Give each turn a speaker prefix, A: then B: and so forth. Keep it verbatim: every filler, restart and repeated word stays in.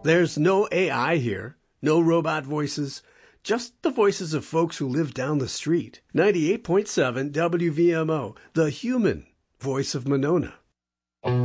A: There's no A I here, no robot voices, just the voices of folks who live down the street. ninety-eight point seven W V M O, the human voice of Monona.